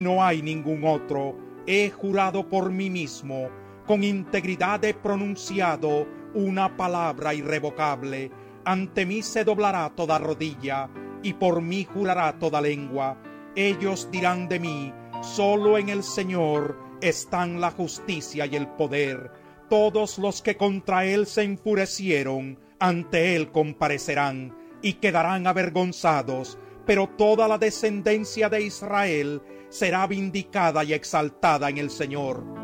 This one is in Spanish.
no hay ningún otro. He jurado por mí mismo, con integridad he pronunciado una palabra irrevocable. Ante mí se doblará toda rodilla, y por mí jurará toda lengua. Ellos dirán de mí: solo en el Señor están la justicia y el poder. Todos los que contra él se enfurecieron, ante él comparecerán, y quedarán avergonzados. Pero toda la descendencia de Israel será vindicada y exaltada en el Señor.